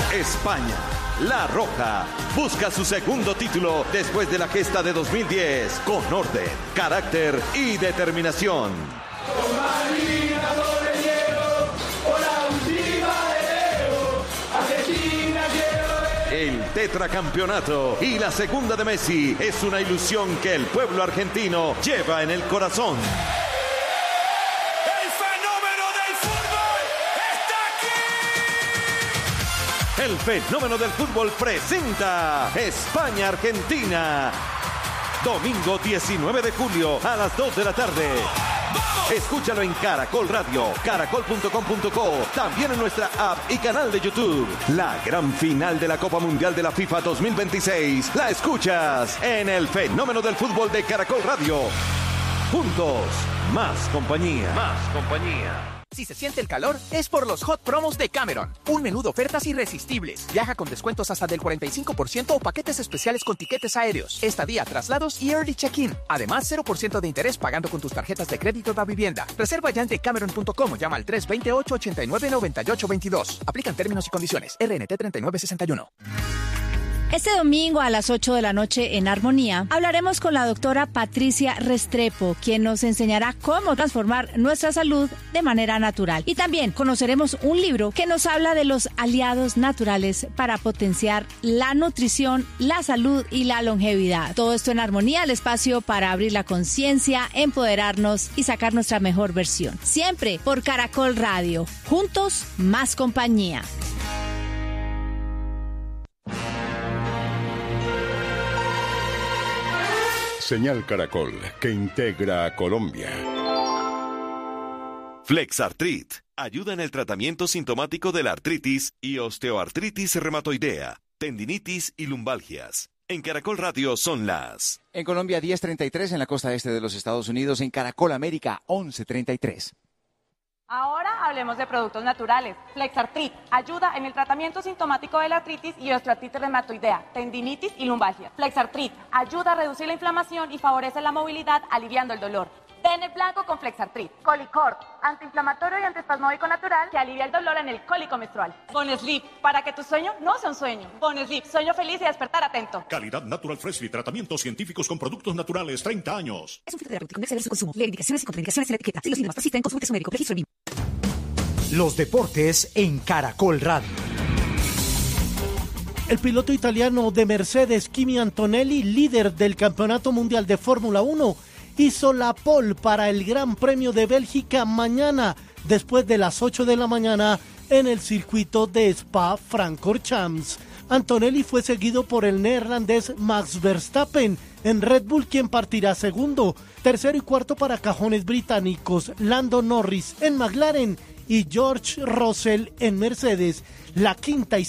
España. La Roja busca su segundo título después de la gesta de 2010 con orden, carácter y determinación. El tetracampeonato y la segunda de Messi es una ilusión que el pueblo argentino lleva en el corazón. El fenómeno del fútbol presenta España-Argentina. Domingo 19 de julio a las 2 de la tarde. Escúchalo en Caracol Radio, caracol.com.co, también en nuestra app y canal de YouTube. La gran final de la Copa Mundial de la FIFA 2026 la escuchas en el fenómeno del fútbol de Caracol Radio. Juntos, más compañía. Más compañía. Si se siente el calor, es por los Hot Promos de Cameron. Un menú de ofertas irresistibles. Viaja con descuentos hasta del 45% o paquetes especiales con tiquetes aéreos, estadía, traslados y early check-in. Además, 0% de interés pagando con tus tarjetas de crédito de vivienda. Reserva ya en decameron.com o llama al 328-89-9822. Aplican términos y condiciones. RNT 3961. Este domingo a las 8 de la noche en Armonía hablaremos con la doctora Patricia Restrepo, quien nos enseñará cómo transformar nuestra salud de manera natural. Y también conoceremos un libro que nos habla de los aliados naturales para potenciar la nutrición, la salud y la longevidad. Todo esto en Armonía, el espacio para abrir la conciencia, empoderarnos y sacar nuestra mejor versión. Siempre por Caracol Radio. Juntos, más compañía. Señal Caracol, que integra a Colombia. Flexartrit ayuda en el tratamiento sintomático de la artritis y osteoartritis reumatoidea, tendinitis y lumbalgias. En Caracol Radio son las... En Colombia 10:33, en la costa este de los Estados Unidos, en Caracol América 11:33. Ahora hablemos de productos naturales. Flexartrit ayuda en el tratamiento sintomático de la artritis y osteoartritis reumatoidea, tendinitis y lumbalgia. Flexartrit ayuda a reducir la inflamación y favorece la movilidad, aliviando el dolor. Dene blanco con Flexartrit. Colicort, antiinflamatorio y antiespasmódico natural que alivia el dolor en el cólico menstrual. Bonesleep, para que tu sueño no sea un sueño. Bonesleep, sueño feliz y despertar atento. Calidad Natural Freshly, tratamientos científicos con productos naturales, 30 años. Es un filtro terapéutico, no exceder su consumo. Lee indicaciones y contraindicaciones en la etiqueta. Si los síntomas persisten, consulte su médico. Registro BIM. Los deportes en Caracol Radio. El piloto italiano de Mercedes, Kimi Antonelli, líder del Campeonato Mundial de Fórmula 1, hizo la pole para el Gran Premio de Bélgica mañana, después de las 8 de la mañana, en el circuito de Spa-Francorchamps. Antonelli fue seguido por el neerlandés Max Verstappen en Red Bull, quien partirá segundo. Tercero y cuarto para cajones británicos, Lando Norris en McLaren y George Russell en Mercedes. La quinta y